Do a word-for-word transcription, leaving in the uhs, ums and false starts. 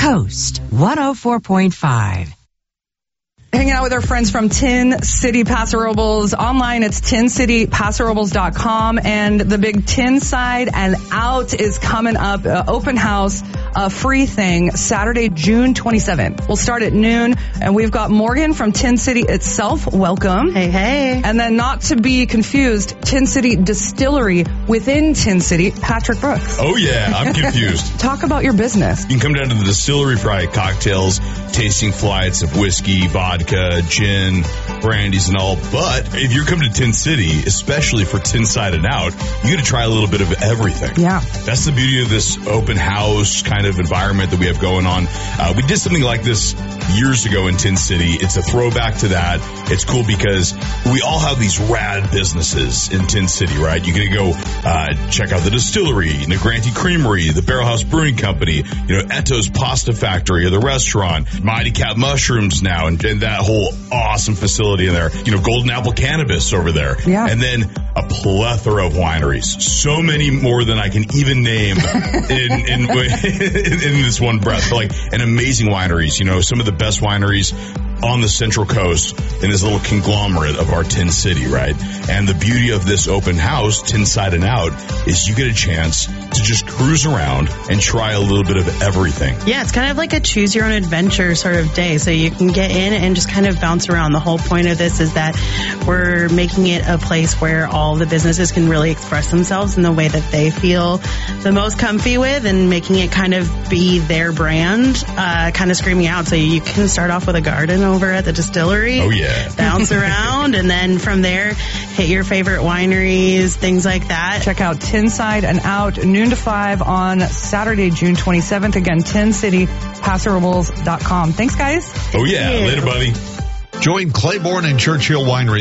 Coast one oh four point five. Hanging out with our friends from Tin City Paso Robles. Online, it's tin city paso robles dot com. And the big Tin Side and Out is coming up. Uh, open house, a free thing, Saturday, June twenty-seventh. We'll start at noon. And we've got Morgan from Tin City itself. Welcome. Hey, hey. And then not to be confused, Tin City Distillery within Tin City, Patrick Brooks. Oh, yeah, I'm confused. Talk about your business. You can come down to the distillery for cocktails, tasting flights of whiskey, vodka, gin, brandies, and all. But if you're coming to Tin City, especially for Tin Side and Out, you got to try a little bit of everything. Yeah. That's the beauty of this open house kind of environment that we have going on. Uh, we did something like this years ago in Tin City. It's a throwback to that. It's cool because we all have these rad businesses in Tin City, right? You're going to go uh, check out the distillery, Negranti Creamery, the Barrel House Brewing Company, you know, Eto's Pasta Factory, or the restaurant, Mighty Cat Mushrooms now, and, and that whole awesome facility in there. You know, Golden Apple Cannabis over there. Yeah. And then a plethora of wineries. So many more than I can even name in, in, in this one breath. But like, and amazing wineries, you know, some of the best wineries on the Central Coast in this little conglomerate of our Tin City, right? And the beauty of this open house, Tin Side and Out, is you get a chance to just cruise around and try a little bit of everything. Yeah, it's kind of like a choose your own adventure sort of day. So you can get in and just kind of bounce around. The whole point of this is that we're making it a place where all the businesses can really express themselves in the way that they feel the most comfy with, and making it kind of be their brand, uh, kind of screaming out. So you can start off with a garden over at the distillery. Oh, yeah. Bounce around, and then from there, hit your favorite wineries, things like that. Check out Tin Side and Out, noon to five on Saturday, June twenty-seventh. Again, tin city paso robles dot com. Thanks, guys. Oh, yeah. Thank you. Later, buddy. Join Claiborne and Churchill Winery